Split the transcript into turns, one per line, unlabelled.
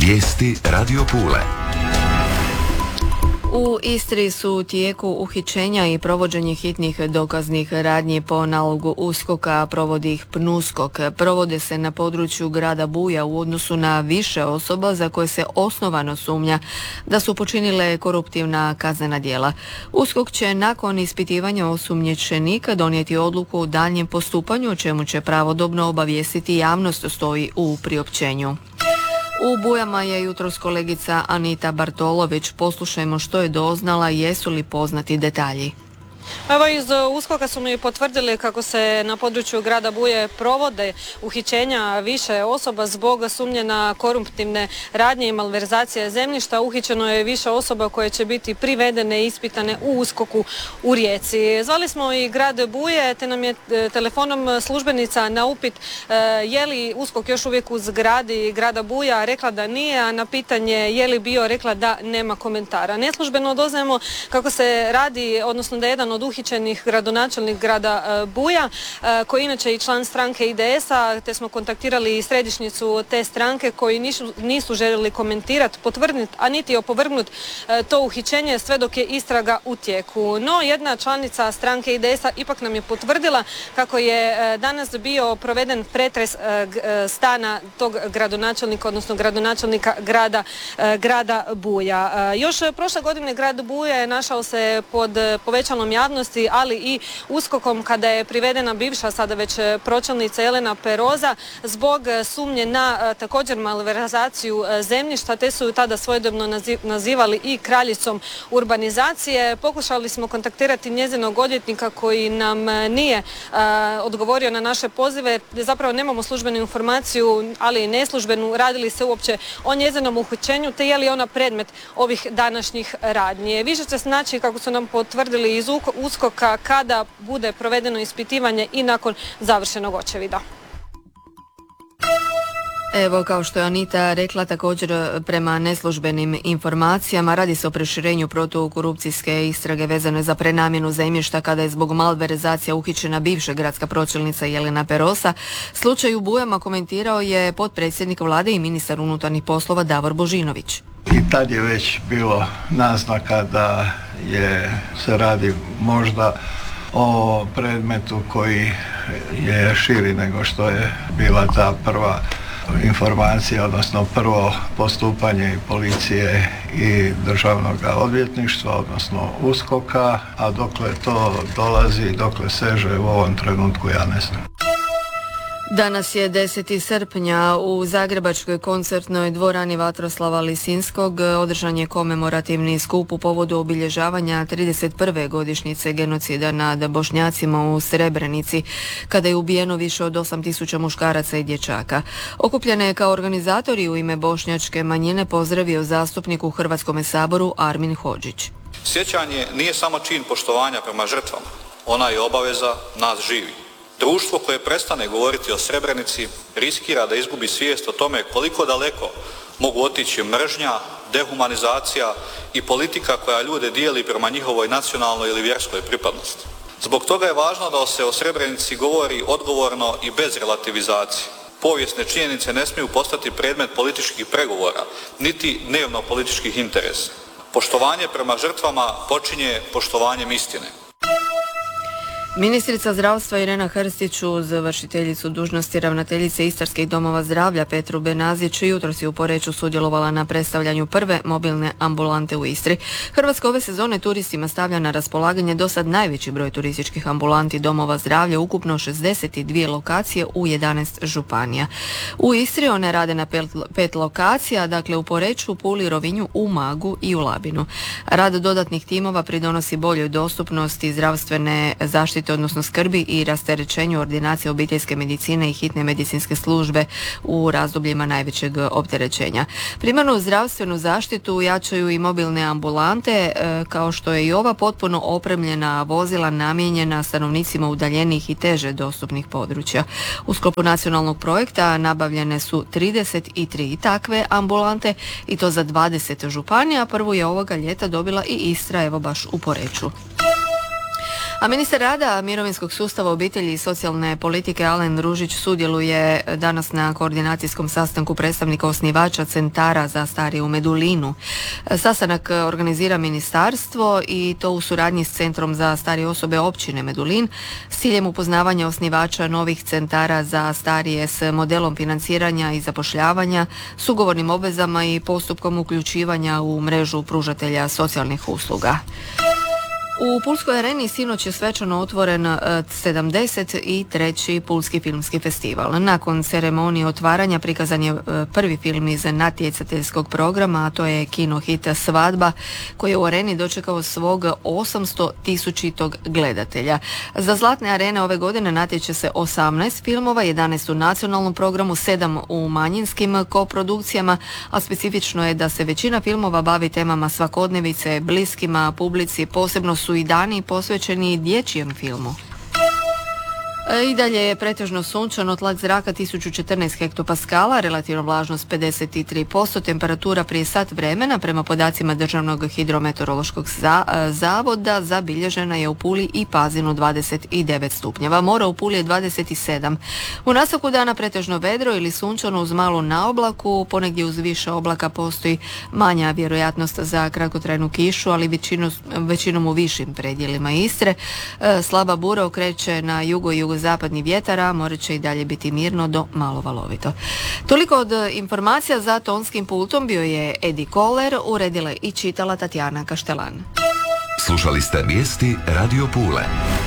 Vijesti Radio Pule.
U Istri su u tijeku uhićenja i provođenje hitnih dokaznih radnji po nalogu USKOK-a, provodi ih PNUSKOK. Provode se na području grada Buja u odnosu na više osoba za koje se osnovano sumnja da su počinile koruptivna kaznena djela. USKOK će nakon ispitivanja osumnjičenika donijeti odluku o daljnjem postupanju, o čemu će pravodobno obavijestiti javnost, stoji u priopćenju. U Bujama je jutros kolegica Anita Bartolović. Poslušajmo što je doznala i jesu li poznati detalji.
Evo, iz USKOK-a su mi potvrdili kako se na području grada Buje provode uhićenja više osoba zbog sumnje na koruptivne radnje i malverzacije zemljišta. Uhićeno je više osoba koje će biti privedene i ispitane u USKOK-u u Rijeci. Zvali smo i grad Buje, te nam je telefonom službenica na upit je li USKOK još uvijek u zgradi grada Buja rekla da nije, a na pitanje je li bio rekla da nema komentara. Neslužbeno doznajemo kako se radi, odnosno da je jedan od uhićenih gradonačelnik grada Buja, koji je inače i član stranke IDS-a, te smo kontaktirali i središnjicu te stranke koji nisu željeli komentirati, potvrditi, a niti opovrgnuti to uhićenje sve dok je istraga u tijeku. No, jedna članica stranke IDS-a ipak nam je potvrdila kako je danas bio proveden pretres stana tog gradonačelnika, odnosno gradonačelnika grada Buja. Još prošle godine grad Buja je našao se pod povećanom javnosti, ali i USKOK-om kada je privedena bivša, sada već pročelnica Jelena Peroza zbog sumnje na također malverzaciju zemljišta, te su ju tada svojedobno nazivali i kraljicom urbanizacije. Pokušali smo kontaktirati njezinog odvjetnika koji nam nije odgovorio na naše pozive. Zapravo nemamo službenu informaciju, ali i neslužbenu, radili se uopće o njezinom uhićenju, te je li ona predmet ovih današnjih radnji. Više će znači, kako su nam potvrdili iz USKOK-a, kada bude provedeno ispitivanje i nakon završenog očevida.
Evo, kao što je Anita rekla, također prema neslužbenim informacijama radi se o proširenju protukorupcijske istrage vezane za prenamjenu zemljišta kada je zbog malverzacija uhićena bivša gradska pročelnica Jelena Perosa. Slučaj u Bujama komentirao je potpredsjednik vlade i ministar unutarnjih poslova Davor Božinović.
I tad je već bilo naznaka da se radi možda o predmetu koji je širi nego što je bila ta prva informacija, odnosno prvo postupanje i policije i državnog odvjetništva, odnosno USKOK-a, a dokle to dolazi, dokle seže u ovom trenutku ja ne znam.
Danas je 10. srpnja. U Zagrebačkoj koncertnoj dvorani Vatroslava Lisinskog održan je komemorativni skup u povodu obilježavanja 31. godišnjice genocida nad Bošnjacima u Srebrenici, kada je ubijeno više od 8.000 muškaraca i dječaka. Okupljene je kao organizatori u ime bošnjačke manjine pozdravio zastupnik u Hrvatskome saboru Armin Hodžić.
Sjećanje nije samo čin poštovanja prema žrtvama, ona je obaveza nas živi. Društvo koje prestane govoriti o Srebrenici riskira da izgubi svijest o tome koliko daleko mogu otići mržnja, dehumanizacija i politika koja ljude dijeli prema njihovoj nacionalnoj ili vjerskoj pripadnosti. Zbog toga je važno da se o Srebrenici govori odgovorno i bez relativizacije. Povijesne činjenice ne smiju postati predmet političkih pregovora, niti dnevno političkih interesa. Poštovanje prema žrtvama počinje poštovanjem istine.
Ministrica zdravstva Irena Hrstić uz vršiteljicu dužnosti ravnateljice Istarskih domova zdravlja Petru Benazić jutros je u Poreču sudjelovala na predstavljanju prve mobilne ambulante u Istri. Hrvatska ove sezone turistima stavlja na raspolaganje do sad najveći broj turističkih ambulanti domova zdravlja, ukupno 62 lokacije u 11 županija. U Istri one rade na 5 lokacija, dakle u Poreču, Puli, Rovinju, Umagu i u Labinu. Rad dodatnih timova pridonosi boljoj dostupnosti zdravstvene zaštite, odnosno skrbi i rasterećenju ordinacije obiteljske medicine i hitne medicinske službe u razdobljima najvećeg opterećenja. Primarnu zdravstvenu zaštitu jačaju i mobilne ambulante, kao što je i ova potpuno opremljena vozila namijenjena stanovnicima udaljenih i teže dostupnih područja. U sklopu nacionalnog projekta nabavljene su 33 takve ambulante i to za 20 županija. Prvu je ovoga ljeta dobila i Istra, evo baš u Poreču. A ministar rada, mirovinskog sustava, obitelji i socijalne politike Alen Ružić sudjeluje danas na koordinacijskom sastanku predstavnika osnivača centara za starije u Medulinu. Sastanak organizira ministarstvo i to u suradnji s Centrom za starije osobe općine Medulin s ciljem upoznavanja osnivača novih centara za starije s modelom financiranja i zapošljavanja, s ugovornim obvezama i postupkom uključivanja u mrežu pružatelja socijalnih usluga. U Pulskoj areni sinoć je svečano otvoren 73. Pulski filmski festival. Nakon ceremonije otvaranja prikazan je prvi film iz natjecateljskog programa, a to je kino hit Svadba, koji je u areni dočekao svog 800.000 gledatelja. Za Zlatne arene ove godine natječe se 18 filmova, 11 u nacionalnom programu, 7 u manjinskim koprodukcijama, a specifično je da se većina filmova bavi temama svakodnevice, bliskima publici, posebno su i dani posvećeni dječjem filmu. I dalje je pretežno sunčano, tlak zraka 1014 hektopaskala, relativna vlažnost 53%, temperatura prije sat vremena prema podacima Državnog hidrometeorološkog zavoda zabilježena je u Puli i Pazinu 29 stupnjeva. Mora u Puli je 27. U nastavku dana pretežno vedro ili sunčano uz malu naoblaku, ponegdje uz više oblaka postoji manja vjerojatnost za kratkotrajnu kišu, ali većinom u višim predjelima Istre. Slaba bura okreće na jugo i jugozapadni vjetar, a more će i dalje biti mirno do malo valovito. Toliko od informacija. Za tonskim pultom bio je Edi Koler, uredila i čitala Tatjana Kaštelan.
Slušali ste vijesti Radio Pule.